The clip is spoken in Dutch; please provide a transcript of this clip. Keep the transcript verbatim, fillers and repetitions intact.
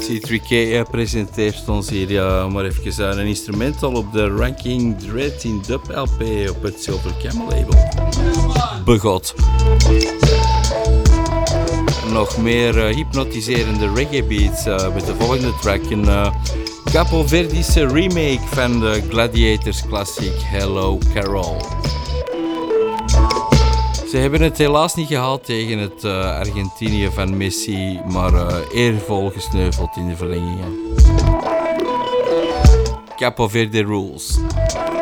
C drie K uh, presenteert ons hier ja, maar even uh, een instrumental op de Ranking Dread in Dub L P op het Silver Camel label. Begot. Nog meer uh, hypnotiserende reggae beats uh, met de volgende track. Een uh, Capo Verdische remake van de Gladiators klassiek Hello Carol. Ze hebben het helaas niet gehaald tegen het uh, Argentinië van Messi, maar uh, eervol gesneuveld in de verlengingen. Capo Verde Rules.